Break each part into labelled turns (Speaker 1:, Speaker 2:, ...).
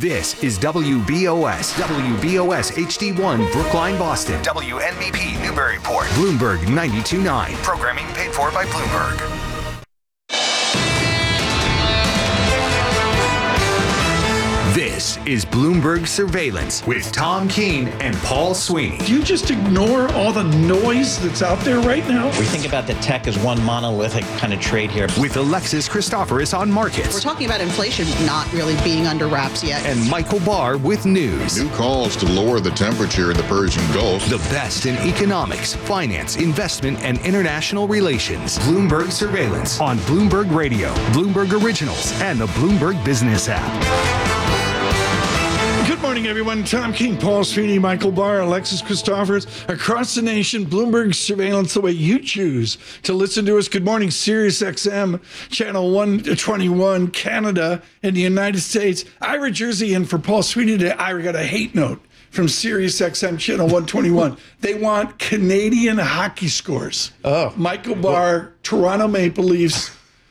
Speaker 1: This is WBOS HD1 Brookline, Boston.
Speaker 2: WNBP Newburyport.
Speaker 1: Bloomberg 92.9.
Speaker 2: Programming paid for by Bloomberg.
Speaker 1: This is Bloomberg Surveillance with Tom Keene and Paul Sweeney.
Speaker 3: Do you just ignore all the noise that's out there right now?
Speaker 4: We think about the tech as one monolithic kind of trade here.
Speaker 1: With Alexis Christoforous on markets.
Speaker 5: We're talking about inflation not really being under wraps yet.
Speaker 1: And Michael Barr with news.
Speaker 6: New calls to lower the temperature in the Persian Gulf.
Speaker 1: The best in economics, finance, investment, and international relations. Bloomberg Surveillance on Bloomberg Radio, Bloomberg Originals, and the Bloomberg Business app.
Speaker 3: Good morning, everyone. Tom King, Paul Sweeney, Michael Barr, Alexis Christoforous. Across the nation, Bloomberg Surveillance, the way you choose to listen to us. Good morning, Sirius XM, Channel 121, Canada, and the United States. Ira Jersey in for Paul Sweeney today. Ira got a hate note from Sirius XM, Channel 121. They want Canadian hockey scores.
Speaker 7: Oh.
Speaker 3: Michael Barr, Toronto Maple Leafs.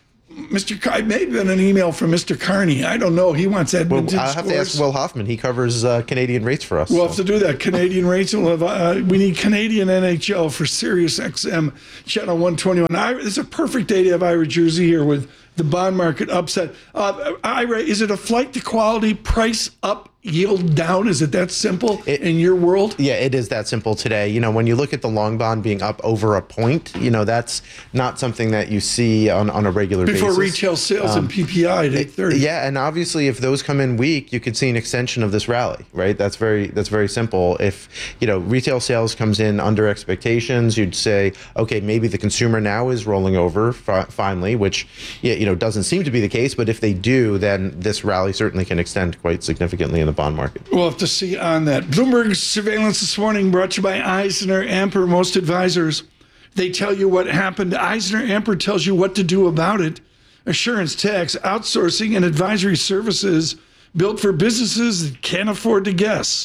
Speaker 3: It may have been an email from Mr. Carney. I don't know. He wants Edmonton
Speaker 7: I'll have to ask Will Hoffman. He covers Canadian rates for us.
Speaker 3: We'll have to do that. Canadian rates. We need Canadian NHL for Sirius XM, Channel 121. It's a perfect day to have Ira Jersey here with the bond market upset. Ira, is it a flight to quality, price up, yield down? Is it that simple in your world?
Speaker 7: Yeah, it is that simple today. You know, when you look at the long bond being up over a point, you know, that's not something that you see on a regular basis.
Speaker 3: Before retail sales and PPI at 8:30.
Speaker 7: Yeah, and obviously if those come in weak, you could see an extension of this rally, right? That's very simple. If, you know, retail sales comes in under expectations, you'd say, okay, maybe the consumer now is rolling over finally, which, you know, doesn't seem to be the case. But if they do, then this rally certainly can extend quite significantly in the bond market.
Speaker 3: We'll have to see on that. Bloomberg Surveillance this morning brought to you by Eisner Amper. Most advisors, they tell you what happened. Eisner Amper tells you what to do about it. Assurance, tax, outsourcing, and advisory services built for businesses that can't afford to guess.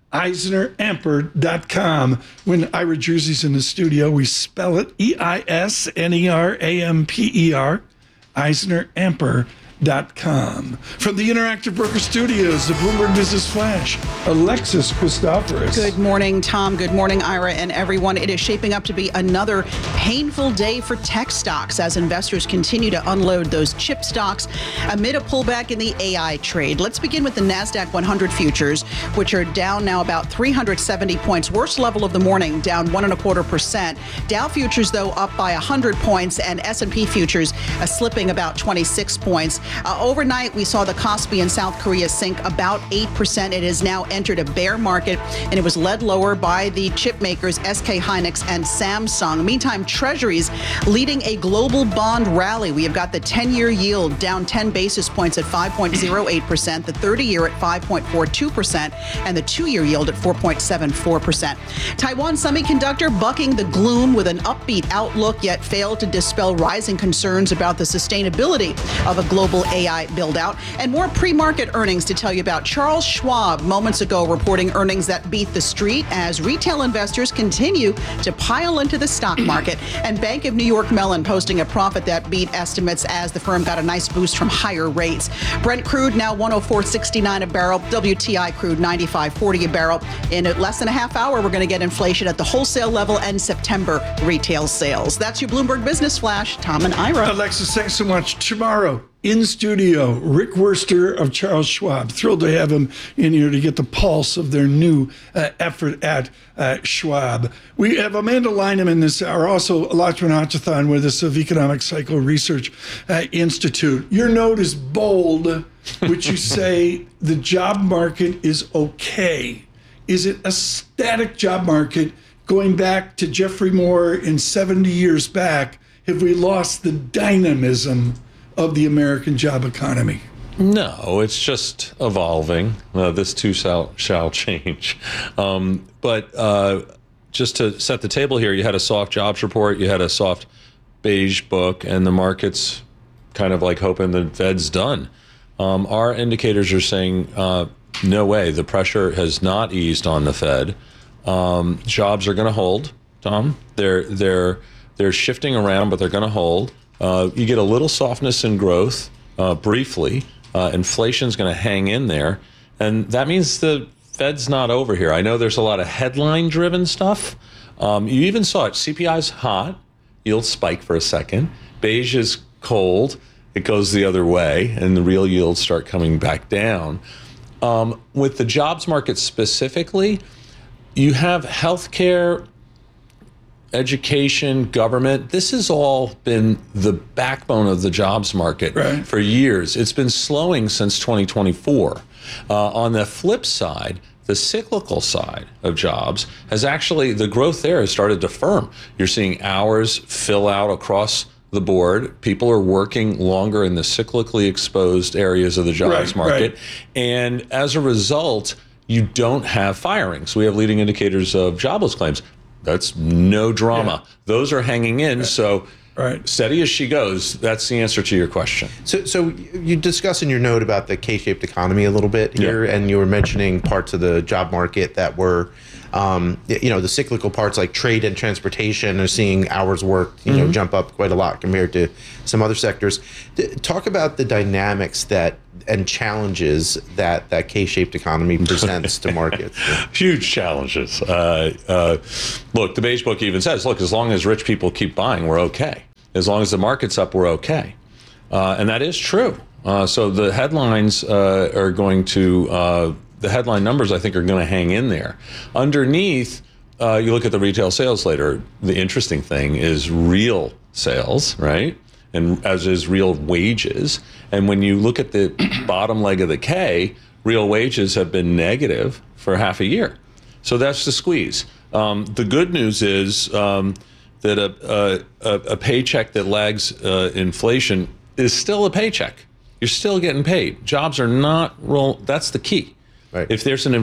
Speaker 3: EisnerAmper.com. When Ira Jersey's in the studio, we spell it EisnerAmper. EisnerAmper.com. From the Interactive Broker Studios, the Bloomberg Business Flash, Alexis Christoforous.
Speaker 5: Good morning, Tom. Good morning, Ira, and everyone. It is shaping up to be another painful day for tech stocks as investors continue to unload those chip stocks amid a pullback in the AI trade. Let's begin with the NASDAQ 100 futures, which are down now about 370 points. Worst level of the morning, down 1.25%. Dow futures, though, up by 100 points, and S&P futures slipping about 26 points. Overnight, we saw the Kospi in South Korea sink about 8%. It has now entered a bear market, and it was led lower by the chip makers SK Hynix and Samsung. Meantime, Treasuries leading a global bond rally. We have got the 10-year yield down 10 basis points at 5.08%, the 30-year at 5.42%, and the 2-year yield at 4.74%. Taiwan Semiconductor bucking the gloom with an upbeat outlook, yet failed to dispel rising concerns about the sustainability of a global AI build-out. And more pre-market earnings to tell you about. Charles Schwab moments ago reporting earnings that beat the street as retail investors continue to pile into the stock market. And Bank of New York Mellon posting a profit that beat estimates as the firm got a nice boost from higher rates. Brent crude now 104.69 a barrel. WTI crude 95.40 a barrel. In less than a half hour, we're going to get inflation at the wholesale level and September retail sales. That's your Bloomberg Business Flash. Tom and Ira.
Speaker 3: Alexis, thanks so much. Tomorrow, in studio, Rick Wurster of Charles Schwab. Thrilled to have him in here to get the pulse of their new effort at Schwab. We have Amanda Lynham in this hour, also Lachlan Atchithon with us of Economic Cycle Research Institute. Your note is bold, which you say the job market is okay. Is it a static job market going back to Jeffrey Moore in 70 years back? Have we lost the dynamism of the American job economy?
Speaker 8: No, it's just evolving. This too shall change. But just to set the table here, you had a soft jobs report, you had a soft beige book, and the market's kind of like hoping the Fed's done. Our indicators are saying, no way, the pressure has not eased on the Fed. Jobs are going to hold, Tom. They're shifting around, but they're going to hold. You get a little softness in growth briefly. Inflation's going to hang in there. And that means the Fed's not over here. I know there's a lot of headline-driven stuff. You even saw it. CPI's hot. Yields spike for a second. Beige is cold. It goes the other way, and the real yields start coming back down. With the jobs market specifically, you have healthcare, education, government. This has all been the backbone of the jobs market for years. It's been slowing since 2024. On the flip side, the cyclical side of jobs has actually, the growth there has started to firm. You're seeing hours fill out across the board. People are working longer in the cyclically exposed areas of the jobs market. And as a result, you don't have firings. We have leading indicators of jobless claims. That's no drama. Those are hanging in. So steady as she goes. That's the answer to your question.
Speaker 7: So you discuss in your note about the K-shaped economy a little bit here, and you were mentioning parts of the job market that were, the cyclical parts like trade and transportation are seeing hours worked, jump up quite a lot compared to some other sectors. Talk about the dynamics and challenges that K-shaped economy presents to markets.
Speaker 8: Huge challenges. Look, the Beige Book even says, look, as long as rich people keep buying, we're okay. As long as the market's up, we're okay. And that is true. So the headlines are going to, the headline numbers, I think, are going to hang in there. Underneath, you look at the retail sales later. The interesting thing is real sales, right? And as is real wages. And when you look at the bottom leg of the K, real wages have been negative for half a year. So that's the squeeze. The good news is that a paycheck that lags inflation is still a paycheck. You're still getting paid. Jobs are not that's the key. Right. If there's a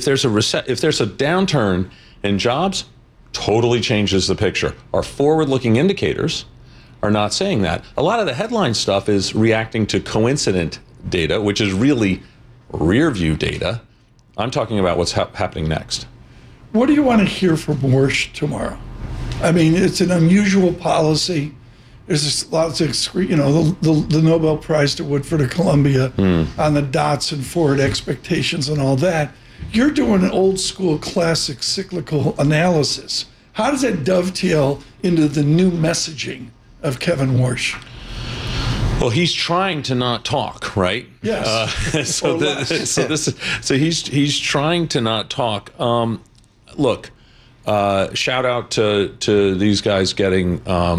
Speaker 8: downturn in jobs, totally changes the picture. Our forward-looking indicators are not saying that. A lot of the headline stuff is reacting to coincident data, which is really rear view data. I'm talking about what's happening next.
Speaker 3: What do you want to hear from Warsh tomorrow? I mean, it's an unusual policy. There's lots of, the Nobel Prize to Woodford of Columbia on the dots and forward expectations and all that. You're doing an old school classic cyclical analysis. How does that dovetail into the new messaging of Kevin Warsh?
Speaker 8: Well, he's trying to not talk, right?
Speaker 3: Yes.
Speaker 8: So he's trying to not talk. Look, shout out to these guys getting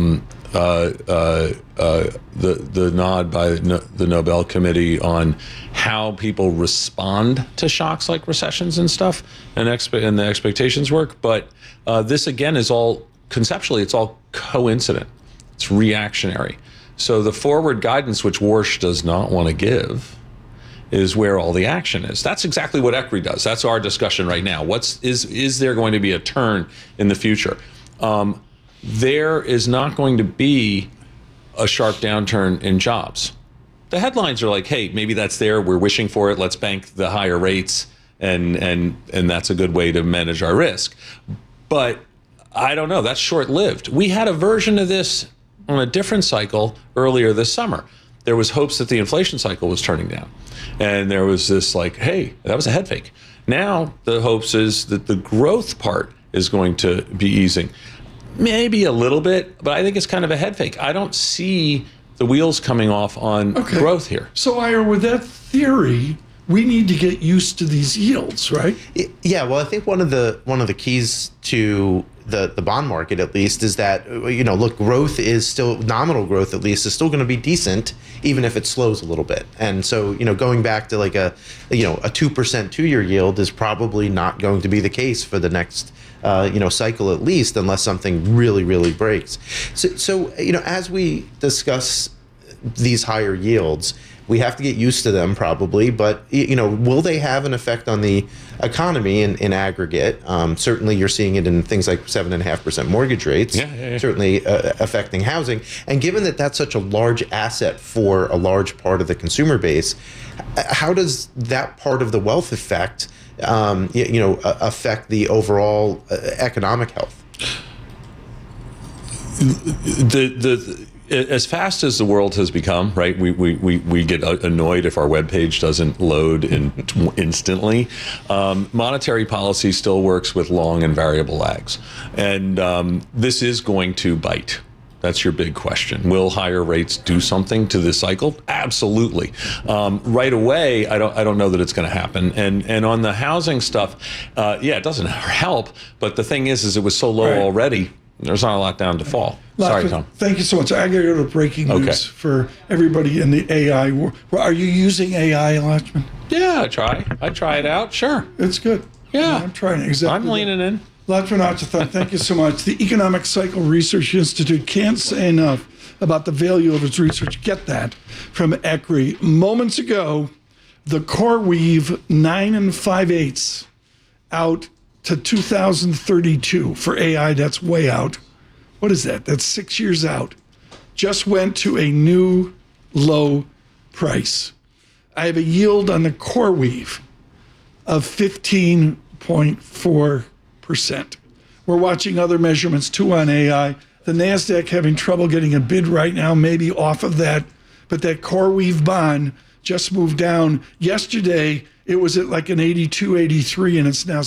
Speaker 8: the nod by the Nobel Committee on how people respond to shocks like recessions and stuff, and the expectations work. But this again is all conceptually, it's all coincident. It's reactionary. So the forward guidance, which Warsh does not want to give, is where all the action is. That's exactly what ECRI does. That's our discussion right now. Is there going to be a turn in the future? There is not going to be a sharp downturn in jobs. The headlines are like, hey, maybe that's there. We're wishing for it. Let's bank the higher rates, and that's a good way to manage our risk. But I don't know. That's short-lived. We had a version of this on a different cycle earlier this summer. There was hopes that the inflation cycle was turning down. And there was this like, hey, that was a head fake. Now the hopes is that the growth part is going to be easing. Maybe a little bit, but I think it's kind of a head fake. I don't see the wheels coming off on growth here.
Speaker 3: So Ira, with that theory, we need to get used to these yields, right?
Speaker 7: Yeah, well, I think one of the keys to the bond market, at least, is that, look, growth is still, nominal growth at least, is still going to be decent, even if it slows a little bit. And so, going back to like a 2% 2-year yield is probably not going to be the case for the next cycle, at least, unless something really, really breaks. So as we discuss these higher yields, we have to get used to them probably, but will they have an effect on the economy in aggregate? Certainly you're seeing it in things like 7.5% mortgage rates, certainly affecting housing. And given that that's such a large asset for a large part of the consumer base, how does that part of the wealth effect affect the overall economic health?
Speaker 8: as fast as the world has become, right? We get annoyed if our webpage doesn't load instantly. Monetary policy still works with long and variable lags, and this is going to bite. That's your big question. Will higher rates do something to this cycle? Absolutely. Right away, I don't know that it's going to happen. And on the housing stuff, it doesn't help. But the thing is it was so low already. There's not a lot down to fall. Sorry, Tom.
Speaker 3: Thank you so much. I got to go to breaking news for everybody in the AI world. Are you using AI, Lachman?
Speaker 8: Yeah, I try it out. Sure.
Speaker 3: It's good.
Speaker 8: Yeah.
Speaker 3: I'm trying it. Exactly.
Speaker 8: I'm leaning in.
Speaker 3: Lachlan Achuthan, thank you so much. The Economic Cycle Research Institute can't say enough about the value of its research. Get that from ECRI. Moments ago, the CoreWeave 9 5/8 out to 2032 for AI. That's way out. What is that? That's 6 years out. Just went to a new low price. I have a yield on the CoreWeave of 15.4%. We're watching other measurements too on AI. The NASDAQ having trouble getting a bid right now, maybe off of that. But that CoreWeave bond just moved down. Yesterday, it was at like an 82, 83, and it's now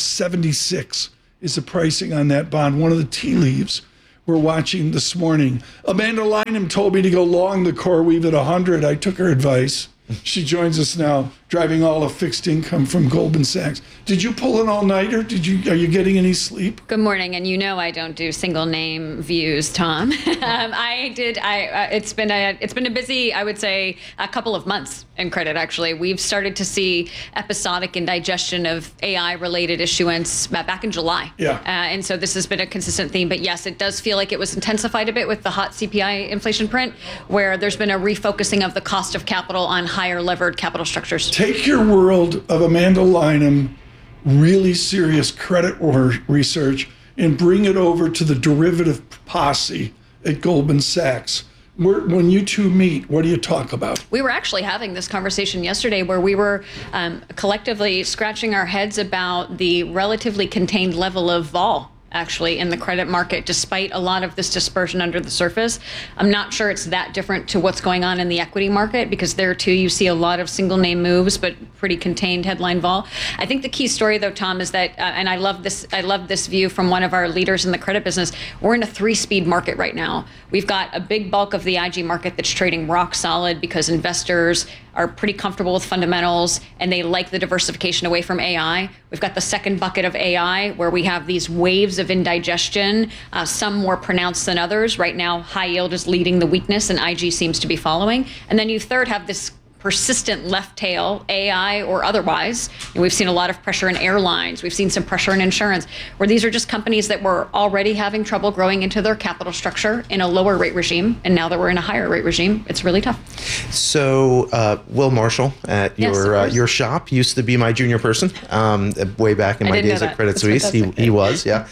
Speaker 3: 76 is the pricing on that bond. One of the tea leaves we're watching this morning. Amanda Lynham told me to go long the CoreWeave at 100. I took her advice. She joins us now, driving all of fixed income from Goldman Sachs. Did you pull an all-nighter? Are you getting any sleep?
Speaker 9: Good morning, and you know I don't do single name views, Tom. I did. It's been a busy, I would say, a couple of months in credit. Actually, we've started to see episodic indigestion of AI-related issuance back in July.
Speaker 3: Yeah.
Speaker 9: And so this has been a consistent theme. But yes, it does feel like it was intensified a bit with the hot CPI inflation print, where there's been a refocusing of the cost of capital on higher levered capital structures.
Speaker 3: Take your world of Amanda Lynham, really serious credit research, and bring it over to the derivative posse at Goldman Sachs. When you two meet, what do you talk about?
Speaker 9: We were actually having this conversation yesterday where we were collectively scratching our heads about the relatively contained level of vol actually in the credit market, despite a lot of this dispersion under the surface. I'm not sure it's that different to what's going on in the equity market, because there too you see a lot of single name moves, but pretty contained headline vol. I think the key story though, Tom, is that, and I love this view from one of our leaders in the credit business, we're in a 3-speed market right now. We've got a big bulk of the IG market that's trading rock solid because investors are pretty comfortable with fundamentals and they like the diversification away from AI. We've got the second bucket of AI where we have these waves of indigestion, some more pronounced than others. Right now, high yield is leading the weakness and IG seems to be following. And then you third have this persistent left tail, AI or otherwise. And we've seen a lot of pressure in airlines. We've seen some pressure in insurance, where these are just companies that were already having trouble growing into their capital structure in a lower rate regime. And now that we're in a higher rate regime, it's really tough.
Speaker 7: So Will Marshall at your shop used to be my junior person way back in my days at Credit Suisse. He was, yeah.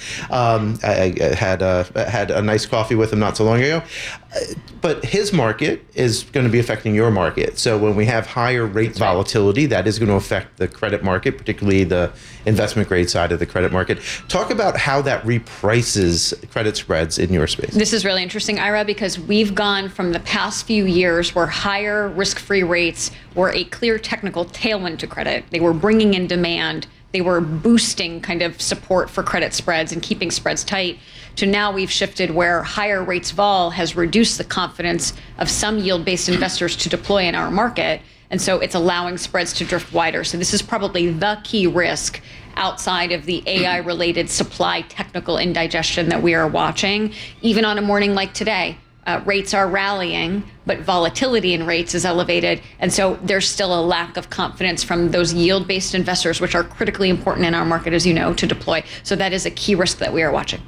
Speaker 7: I had a nice coffee with him not so long ago. But his market is going to be affecting your market. So when we have higher rate volatility, that is going to affect the credit market, particularly the investment grade side of the credit market. Talk about how that reprices credit spreads in your space.
Speaker 9: This is really interesting, Ira, because we've gone from the past few years where higher risk-free rates were a clear technical tailwind to credit. They were bringing in demand. They were boosting kind of support for credit spreads and keeping spreads tight, to now we've shifted where higher rates vol has reduced the confidence of some yield-based investors to deploy in our market. And so it's allowing spreads to drift wider. So this is probably the key risk outside of the AI-related supply technical indigestion that we are watching. Even on a morning like today, rates are rallying, but volatility in rates is elevated. And so there's still a lack of confidence from those yield-based investors, which are critically important in our market, as you know, to deploy. So that is a key risk that we are watching.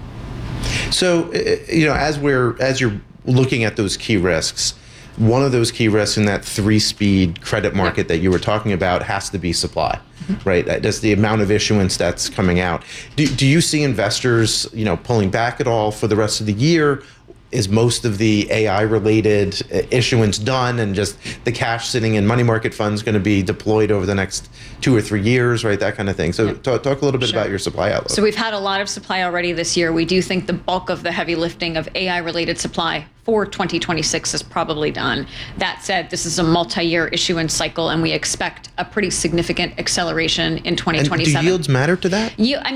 Speaker 7: So, as you're looking at those key risks, one of those key risks in that 3-speed credit market that you were talking about has to be supply, right? That's the amount of issuance that's coming out. Do you see investors, pulling back at all for the rest of the year? is most of the AI related issuance done, and just the cash sitting in money market funds going to be deployed over the next 2 or 3 years, right? That kind of thing. So talk a little bit about your supply outlook.
Speaker 9: So we've had a lot of supply already this year. We do think the bulk of the heavy lifting of AI related supply for 2026 is probably done. That said, this is a multi-year issuance cycle, and we expect a pretty significant acceleration in 2027.
Speaker 7: And do yields matter to that?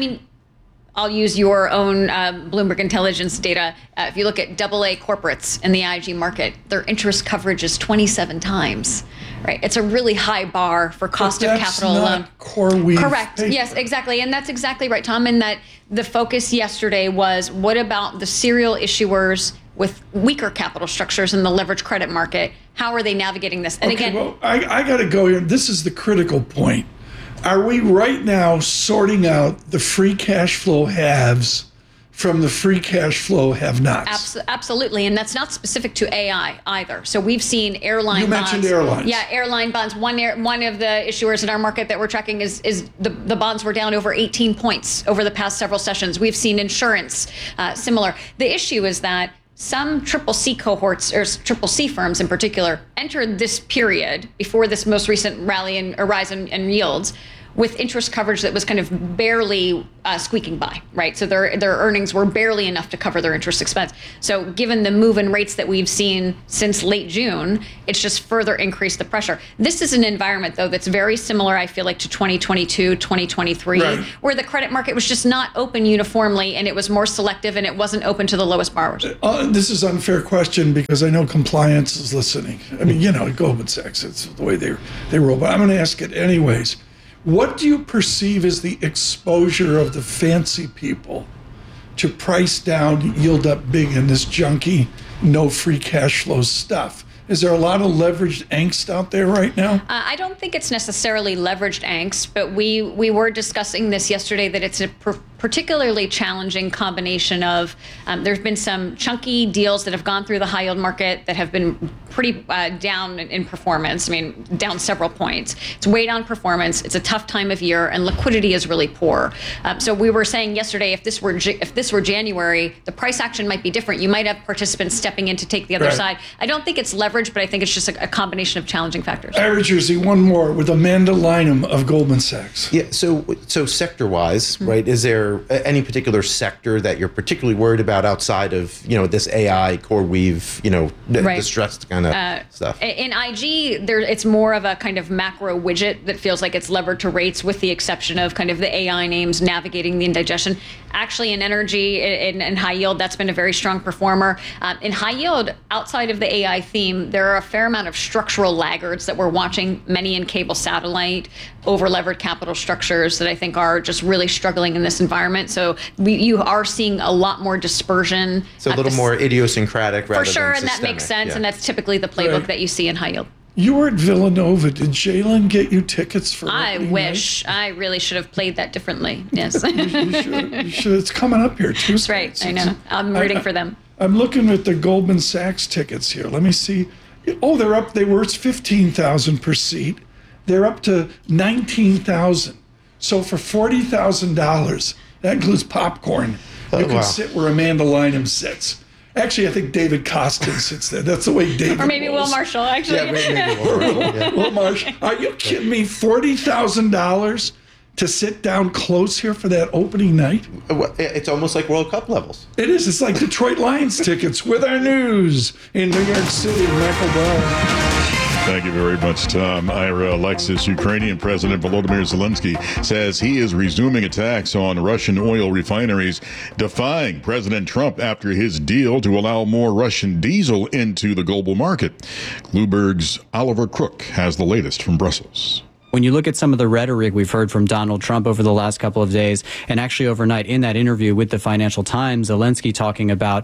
Speaker 9: I'll use your own Bloomberg Intelligence data. If you look at AA corporates in the IG market, their interest coverage is 27 times. Right, it's a really high bar for cost of capital alone.
Speaker 3: CoreWeave.
Speaker 9: Correct.
Speaker 3: paper.
Speaker 9: Yes, exactly, and that's exactly right, Tom. And that the focus yesterday was, what about the serial issuers with weaker capital structures in the leveraged credit market? How are they navigating this? And again,
Speaker 3: well, I got to go here. This is the critical point. Are we right now sorting out the free cash flow haves from the free cash flow have-nots?
Speaker 9: Absolutely, and that's not specific to AI either. So we've seen airline bonds.
Speaker 3: You mentioned airlines.
Speaker 9: Yeah, airline bonds. One of the issuers in our market that we're tracking is the bonds were down over 18 points over the past several sessions. We've seen insurance similar. The issue is that some CCC cohorts, or CCC firms in particular, entered this period before this most recent rally and rise in yields with interest coverage that was kind of barely squeaking by, right? So their earnings were barely enough to cover their interest expense. So given the move in rates that we've seen since late June, it's just further increased the pressure. This is an environment, though, that's very similar, I feel like, to 2022, 2023, right, where the credit market was just not open uniformly, and it was more selective, and it wasn't open to the lowest borrowers.
Speaker 3: This is an unfair question because I know compliance is listening. I mean, Goldman Sachs, it's the way they roll, but I'm going to ask it anyways. What do you perceive as the exposure of the fancy people to price down, yield up big in this junky, no free cash flow stuff? Is there a lot of leveraged angst out there right now?
Speaker 9: I don't think it's necessarily leveraged angst, but we were discussing this yesterday, that it's a particularly challenging combination of there's been some chunky deals that have gone through the high yield market that have been pretty down in performance. I mean, down several points. It's weighed on performance. It's a tough time of year, and liquidity is really poor. So we were saying yesterday, if this were January, the price action might be different. You might have participants stepping in to take the other side. I don't think it's leverage, but I think it's just a combination of challenging factors.
Speaker 3: Ira Jersey, one more with Amanda Lynham of Goldman Sachs.
Speaker 7: Yeah. So sector-wise, right? Is there any particular sector that you're particularly worried about outside of this AI CoreWeave distressed kind of stuff?
Speaker 9: In IG, it's more of a kind of macro widget that feels like it's levered to rates, with the exception of kind of the AI names navigating the indigestion. Actually, in energy and high yield, that's been a very strong performer. In high yield, outside of the AI theme, there are a fair amount of structural laggards that we're watching, many in cable satellite, over-levered capital structures that I think are just really struggling in this environment. So you are seeing a lot more dispersion.
Speaker 7: So a little more idiosyncratic rather than
Speaker 9: for sure, and
Speaker 7: systemic.
Speaker 9: that makes sense, and that's typically the playbook that you see in high yield.
Speaker 3: You were at Villanova. Did Jalen get you tickets for
Speaker 9: I wish. Night? I really should have played that differently. Yes.
Speaker 3: you should. It's coming up here, too.
Speaker 9: That's right. I know. I'm rooting for them.
Speaker 3: I'm looking at the Goldman Sachs tickets here. Let me see. Oh, they're up. It's 15,000 per seat. They're up to 19,000. So for $40,000, that includes popcorn. You can sit where Amanda Lynham sits. Actually, I think David Costin sits there. That's the way David
Speaker 9: Or maybe
Speaker 3: rolls.
Speaker 9: Will Marshall, actually.
Speaker 7: Yeah, maybe Will
Speaker 3: Marshall. Are you kidding me? $40,000 to sit down close here for that opening night?
Speaker 7: It's almost like World Cup levels.
Speaker 3: It is. It's like Detroit Lions tickets with our news in New York City. Michael Barr.
Speaker 10: Thank you very much, Tom. Ira Alexis. Ukrainian President Volodymyr Zelensky says he is resuming attacks on Russian oil refineries, defying President Trump after his deal to allow more Russian diesel into the global market. Bloomberg's Oliver Crook has the latest from Brussels.
Speaker 11: When you look at some of the rhetoric we've heard from Donald Trump over the last couple of days, and actually overnight in that interview with the Financial Times, Zelensky talking about,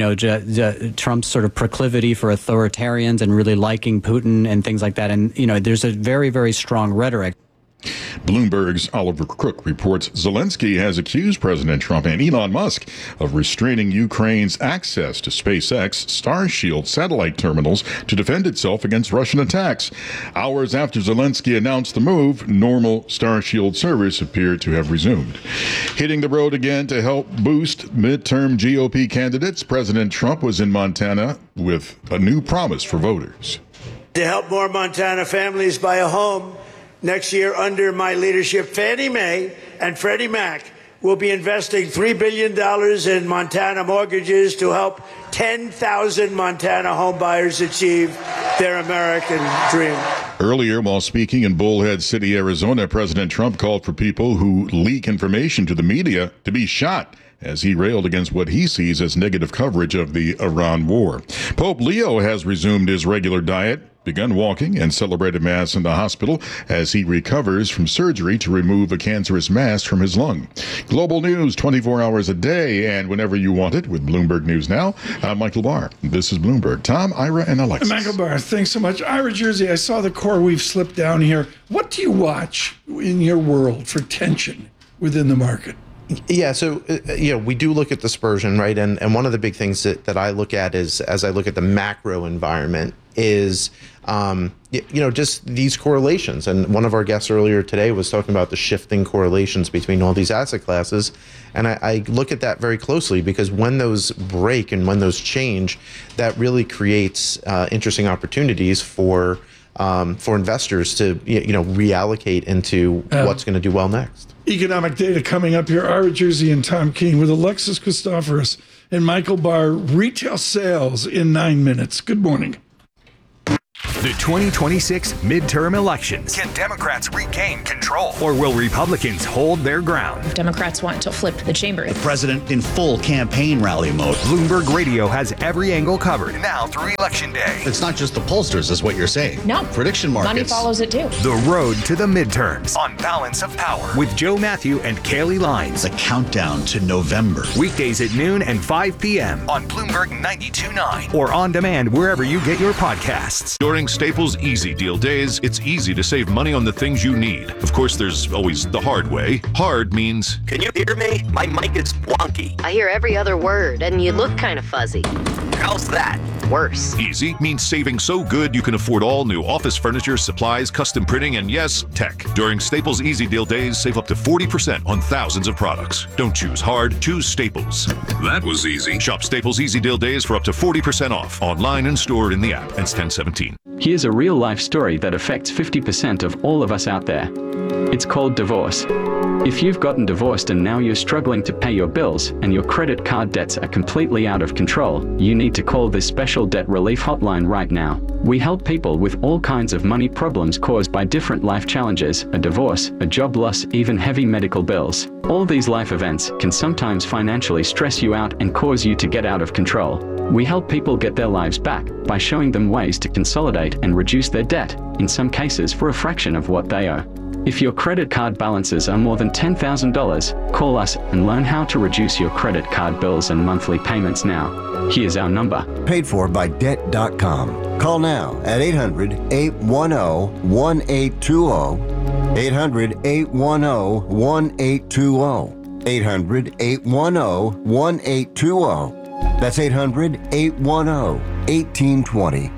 Speaker 11: Trump's sort of proclivity for authoritarians and really liking Putin and things like that. And, there's a very, very strong rhetoric.
Speaker 10: Bloomberg's Oliver Crook reports Zelensky has accused President Trump and Elon Musk of restraining Ukraine's access to SpaceX Starshield satellite terminals to defend itself against Russian attacks. Hours after Zelensky announced the move, normal Starshield service appeared to have resumed. Hitting the road again to help boost midterm GOP candidates, President Trump was in Montana with a new promise for voters.
Speaker 12: To help more Montana families buy a home next year under my leadership, Fannie Mae and Freddie Mac will be investing $3 billion in Montana mortgages to help 10,000 Montana homebuyers achieve their American dream.
Speaker 10: Earlier, while speaking in Bullhead City, Arizona, President Trump called for people who leak information to the media to be shot, as he railed against what he sees as negative coverage of the Iran war. Pope Leo has resumed his regular diet, begun walking, and celebrated Mass in the hospital as he recovers from surgery to remove a cancerous mass from his lung. Global news 24 hours a day and whenever you want it with Bloomberg News Now. I'm Michael Barr. This is Bloomberg. Tom, Ira, and Alexis.
Speaker 3: Michael Barr, thanks so much. Ira Jersey, I saw the core we've slipped down here. What do you watch in your world for tension within the market?
Speaker 7: Yeah, so we do look at dispersion, right? And one of the big things that I look at is, as I look at the macro environment, is just these correlations. And one of our guests earlier today was talking about the shifting correlations between all these asset classes. And I look at that very closely because when those break and when those change, that really creates interesting opportunities for investors to reallocate into what's going to do well next.
Speaker 3: Economic data coming up here. Ira Jersey and Tom Keene with Alexis Christoforous and Michael Barr. Retail sales in 9 minutes. Good morning.
Speaker 1: The 2026 midterm elections.
Speaker 2: Can Democrats regain control?
Speaker 1: Or will Republicans hold their ground?
Speaker 13: Democrats want to flip the chamber.
Speaker 14: The president in full campaign rally mode.
Speaker 1: Bloomberg Radio has every angle covered.
Speaker 2: Now through Election Day.
Speaker 14: It's not just the pollsters, is what you're saying.
Speaker 13: No.
Speaker 14: Prediction markets.
Speaker 13: Money follows it too.
Speaker 1: The road to the midterms.
Speaker 2: On Balance of Power.
Speaker 1: With Joe Matthew and Kaylee Lines.
Speaker 14: The countdown to November.
Speaker 1: Weekdays at noon and 5 p.m.
Speaker 2: On Bloomberg 92.9.
Speaker 1: Or on demand wherever you get your podcasts.
Speaker 15: During Staples Easy Deal Days, it's easy to save money on the things you need. Of course, there's always the hard way. Hard means...
Speaker 16: Can you hear me? My mic is wonky.
Speaker 17: I hear every other word, and you look kind of fuzzy.
Speaker 16: How's that?
Speaker 17: Worse.
Speaker 15: Easy means saving so good you can afford all new office furniture, supplies, custom printing, and yes, tech. During Staples Easy Deal Days, save up to 40% on thousands of products. Don't choose hard, choose Staples. That was easy. Shop Staples Easy Deal Days for up to 40% off, online and stored in the app. Ends 10/17.
Speaker 18: Here's a real-life story that affects 50% of all of us out there. It's called divorce. If you've gotten divorced and now you're struggling to pay your bills and your credit card debts are completely out of control, you need to call this special debt relief hotline right now. We help people with all kinds of money problems caused by different life challenges, a divorce, a job loss, even heavy medical bills. All these life events can sometimes financially stress you out and cause you to get out of control. We help people get their lives back by showing them ways to consolidate and reduce their debt, in some cases for a fraction of what they owe. If your credit card balances are more than $10,000, call us and learn how to reduce your credit card bills and monthly payments now. Here's our number.
Speaker 19: Paid for by Debt.com. Call now at 800-810-1820. 800-810-1820. 800-810-1820. That's 800-810-1820.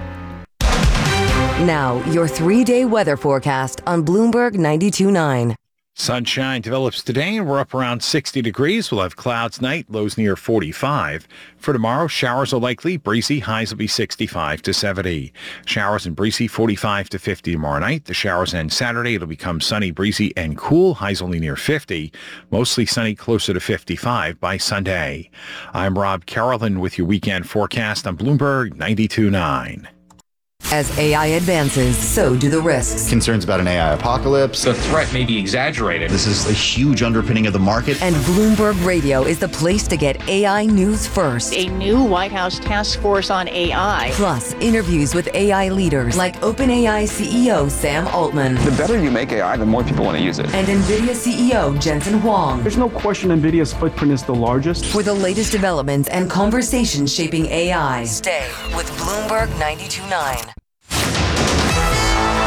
Speaker 20: Now, your 3-day weather forecast on Bloomberg 92.9.
Speaker 21: Sunshine develops today, and we're up around 60 degrees. We'll have clouds tonight, lows near 45. For tomorrow, showers are likely, breezy, highs will be 65 to 70. Showers and breezy, 45 to 50 tomorrow night. The showers end Saturday. It'll become sunny, breezy, and cool, highs only near 50. Mostly sunny, closer to 55 by Sunday. I'm Rob Carolyn with your weekend forecast on Bloomberg 92.9.
Speaker 20: As AI advances, so do the risks.
Speaker 14: Concerns about an AI apocalypse.
Speaker 22: The threat may be exaggerated.
Speaker 14: This is a huge underpinning of the market.
Speaker 20: And Bloomberg Radio is the place to get AI news first.
Speaker 23: A new White House task force on AI.
Speaker 20: Plus, interviews with AI leaders like OpenAI CEO Sam Altman.
Speaker 24: The better you make AI, the more people want to use it.
Speaker 20: And NVIDIA CEO Jensen Huang.
Speaker 25: There's no question NVIDIA's footprint is the largest.
Speaker 20: For the latest developments and conversations shaping AI, stay with Bloomberg 92.9.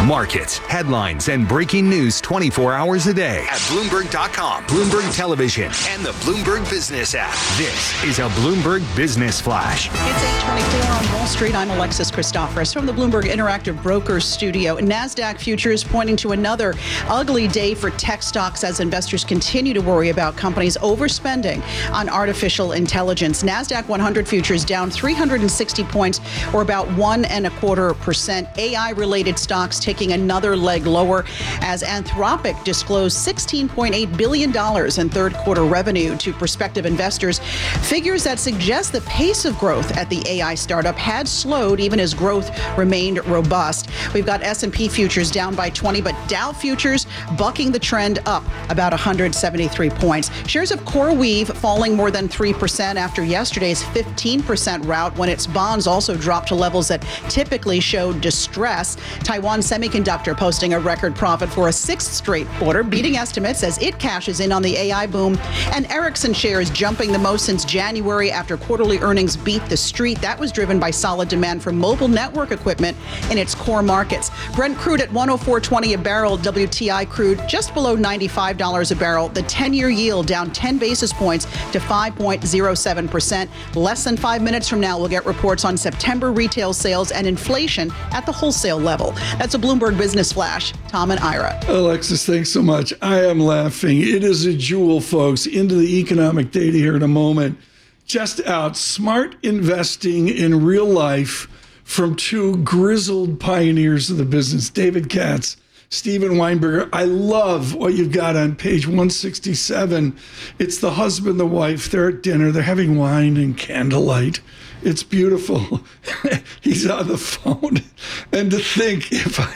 Speaker 1: Markets, headlines, and breaking news 24 hours a day at Bloomberg.com, Bloomberg Television, and the Bloomberg Business app. This is a Bloomberg Business Flash.
Speaker 4: It's 8:24 on Wall Street. I'm Alexis Christoforous from the Bloomberg Interactive Brokers studio. NASDAQ futures pointing to another ugly day for tech stocks as investors continue to worry about companies overspending on artificial intelligence. NASDAQ 100 futures down 360 points, or about 1.25%. AI-related stocks taking another leg lower as Anthropic disclosed $16.8 billion in third quarter revenue to prospective investors. Figures that suggest the pace of growth at the AI startup had slowed even as growth remained robust. We've got S&P futures down by 20, but Dow futures bucking the trend up about 173 points. Shares of CoreWeave falling more than 3% after yesterday's 15% rout when its bonds also dropped to levels that typically show distress. Taiwan Semiconductor posting a record profit for a sixth straight quarter, beating estimates as it cashes in on the AI boom. And Ericsson shares jumping the most since January after quarterly earnings beat the street. That was driven by solid demand for mobile network equipment in its core markets. Brent crude at $104.20 a barrel. WTI crude just below $95 a barrel. The 10-year yield down 10 basis points to 5.07%. Less than 5 minutes from now, we'll get reports on September retail sales and inflation at the wholesale level. That's a Bloomberg Business Flash. Tom and Ira.
Speaker 3: Alexis, thanks so much. I am laughing. It is a jewel, folks. Into the economic data here in a moment. Just out, smart investing in real life from two grizzled pioneers of the business, David Katz, Steven Weinberger. I love what you've got on page 167. It's the husband and the wife. They're at dinner. They're having wine and candlelight. It's beautiful. He's on the phone. And to think, if I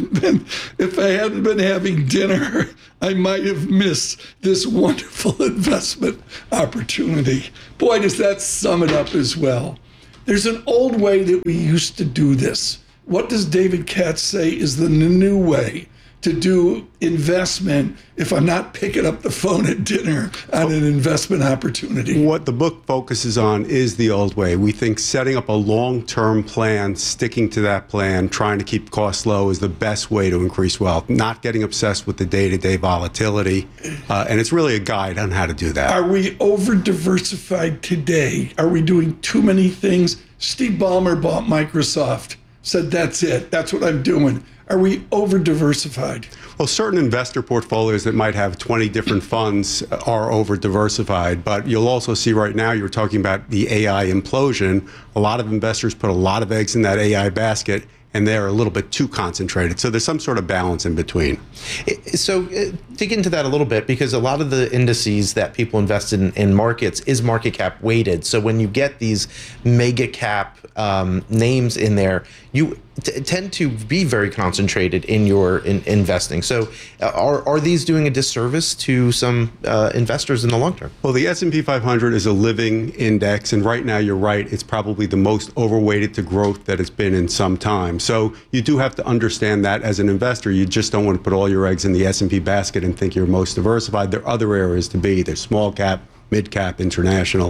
Speaker 3: hadn't been having dinner, I might have missed this wonderful investment opportunity. Boy, does that sum it up as well. There's an old way that we used to do this. What does David Katz say is the new way to do investment if I'm not picking up the phone at dinner on an investment opportunity?
Speaker 5: What the book focuses on is the old way. We think setting up a long-term plan, sticking to that plan, trying to keep costs low is the best way to increase wealth, not getting obsessed with the day-to-day volatility. And it's really a guide on how to do that.
Speaker 3: Are we over-diversified today? Are we doing too many things? Steve Ballmer bought Microsoft, said that's it, that's what I'm doing. Are we over-diversified?
Speaker 5: Well, certain investor portfolios that might have 20 different funds are over-diversified, but you'll also see right now, you're talking about the AI implosion. A lot of investors put a lot of eggs in that AI basket, and they're a little bit too concentrated. So there's some sort of balance in between.
Speaker 7: So dig into that a little bit, because a lot of the indices that people invest in markets is market cap weighted. So when you get these mega cap names in there, you tend to be very concentrated in your investing. So are these doing a disservice to some investors in the long term?
Speaker 5: Well, the S&P 500 is a living index, and right now you're right, it's probably the most overweighted to growth that it's been in some time. So you do have to understand that as an investor. You just don't want to put all your eggs in the S&P basket and think you're most diversified. There are other areas to be. There's small cap, mid cap, international.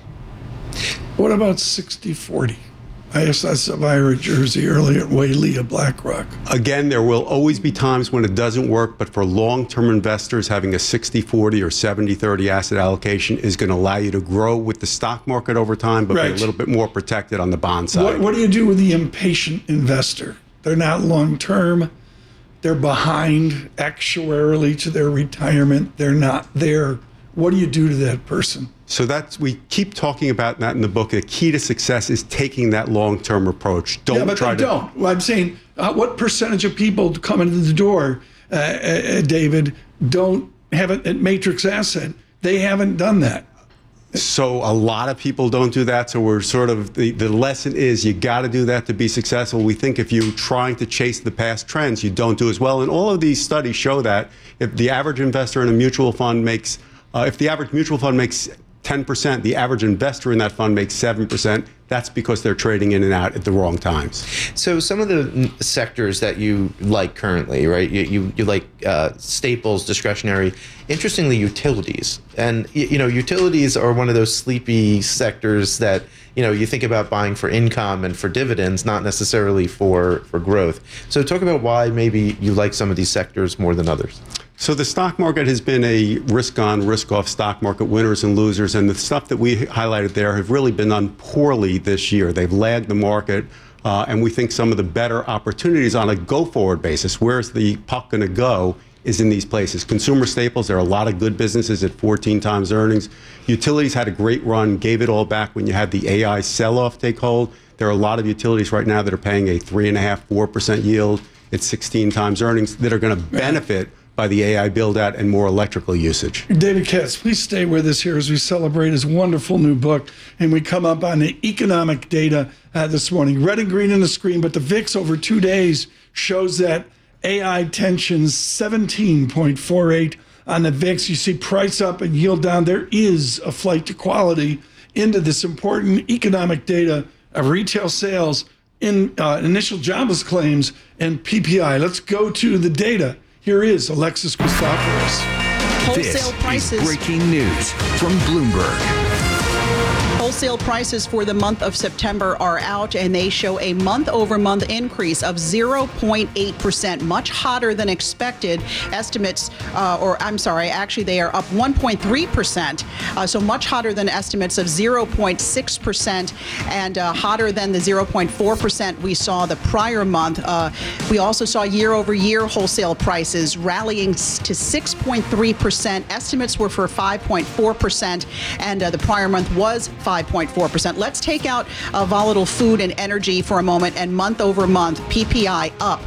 Speaker 3: What about 60-40? ISS of Ira, Jersey, Elliott, Whaley, BlackRock.
Speaker 5: Again, there will always be times when it doesn't work, but for long-term investors, having a 60-40 or 70-30 asset allocation is going to allow you to grow with the stock market over time, but be a little bit more protected on the bond side.
Speaker 3: What do you do with the impatient investor? They're not long-term. They're behind actuarially to their retirement. They're not there. What do you do to that person?
Speaker 5: So we keep talking about that in the book. The key to success is taking that long-term approach. Don't
Speaker 3: Well, I'm saying, what percentage of people coming to the door, David, don't have a matrix asset? They haven't done that.
Speaker 5: So a lot of people don't do that. So we're sort of, the lesson is you got to do that to be successful. We think if you're trying to chase the past trends, you don't do as well. And all of these studies show that if the average investor in a mutual fund makes, if the average mutual fund makes 10%. The average investor in that fund makes 7%. That's because they're trading in and out at the wrong times.
Speaker 7: So some of the sectors that you like currently, right? You like staples, discretionary. Interestingly, utilities. And, utilities are one of those sleepy sectors that, you think about buying for income and for dividends, not necessarily for growth. So talk about why maybe you like some of these sectors more than others.
Speaker 5: So the stock market has been a risk-on, risk-off stock market, winners and losers, and the stuff that we highlighted there have really been done poorly this year. They've lagged the market, and we think some of the better opportunities on a go-forward basis, where's the puck going to go, is in these places. Consumer staples, there are a lot of good businesses at 14 times earnings. Utilities had a great run, gave it all back when you had the AI sell-off take hold. There are a lot of utilities right now that are paying a 3.5–4% yield at 16 times earnings that are going to benefit by the AI build-out and more electrical usage.
Speaker 3: David Katz, please stay with us here as we celebrate his wonderful new book. And we come up on the economic data this morning. Red and green on the screen, but the VIX over 2 days shows that AI tensions 17.48 on the VIX. You see price up and yield down. There is a flight to quality into this important economic data of retail sales, in initial jobless claims, and PPI. Let's go to the data. Here is Alexis Christoforous.
Speaker 4: Wholesale prices.
Speaker 1: Is breaking news from Bloomberg.
Speaker 4: Wholesale prices for the month of September are out, and they show a month-over-month increase of 0.8%, much hotter than expected. Estimates, actually they are up 1.3%, so much hotter than estimates of 0.6% and hotter than the 0.4% we saw the prior month. We also saw year-over-year wholesale prices rallying to 6.3%. Estimates were for 5.4%, and the prior month was 5.4%. Let's take out volatile food and energy for a moment, and month over month, PPI up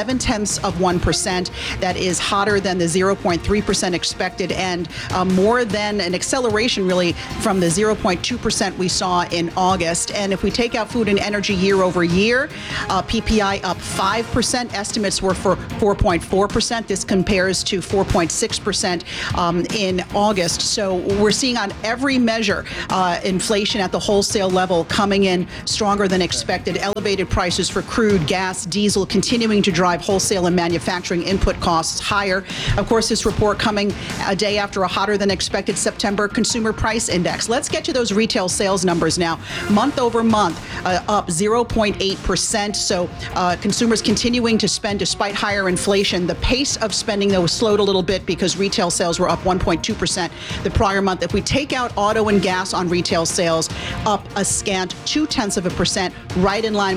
Speaker 4: 0.7%. That is hotter than the 0.3% expected, and more than an acceleration really from the 0.2% we saw in August. And if we take out food and energy year over year, PPI up 5%. Estimates were for 4.4%. This compares to 4.6% in August. So we're seeing on every measure inflation at the wholesale level coming in stronger than expected. Elevated prices for crude, gas, diesel continuing to drive wholesale and manufacturing input costs higher. Of course, this report coming a day after a hotter than expected September consumer price index. Let's get to those retail sales numbers now. Month over month, up 0.8%. So consumers continuing to spend despite higher inflation. The pace of spending, though, slowed a little bit because retail sales were up 1.2% the prior month. If we take out auto and gas on retail sales, up a scant 0.2%, right in line